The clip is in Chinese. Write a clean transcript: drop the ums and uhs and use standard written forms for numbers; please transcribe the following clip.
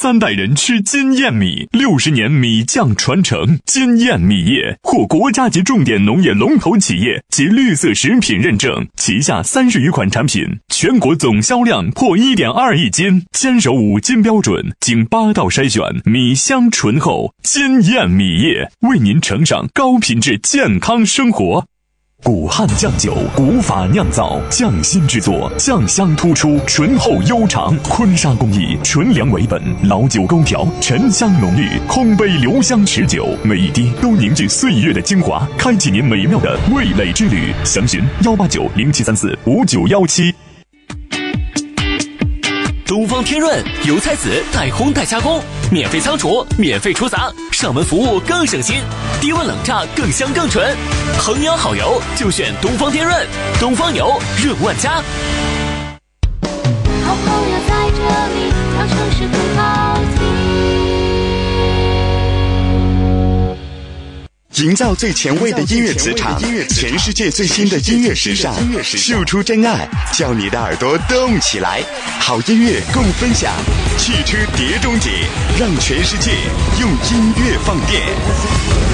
3代人吃金燕米，60年米酱传承。金燕米业获国家级重点农业龙头企业及绿色食品认证，旗下30余款产品，全国总销量破1.2亿斤，坚守5金标准，经8道筛选，米香醇厚。金燕米业为您呈上高品质健康生活。古汉酱酒，古法酿造，匠心制作，酱香突出，醇厚悠长。坤沙工艺，纯粮为本，老酒勾调，沉香浓郁，空杯留香持久，每一滴都凝聚岁月的精华，开启您美妙的味蕾之旅。详询18907345917。 东方天润油菜籽带烘带加工，免费仓储，免费出杂，上门服务更省心，低温冷榨更香更纯。衡阳好油就选东方天润，东方油润万家。 好朋友在这里，让城市更好听。 营造最前卫的音乐磁场，全世界最新的音乐时尚，秀出真爱，叫你的耳朵动起来。好音乐共分享，汽车碟中谍，让全世界用音乐放电。